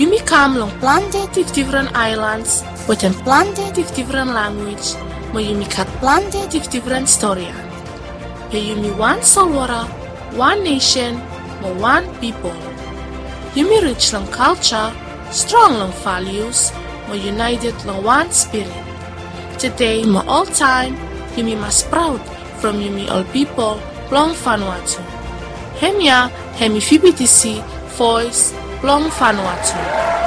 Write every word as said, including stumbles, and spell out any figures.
Yumi kam long planted with different islands, with them planted with different language, mo yumi kat planted with different story. Yumi one Salwara, one nation, mo one people. Yumi rich long culture, strong long values, mo united long one spirit. Today, mo all time, Yumi mas proud from Yumi all people long Vanuatu. Hemya, hemi F B T C, voice long Vanuatu.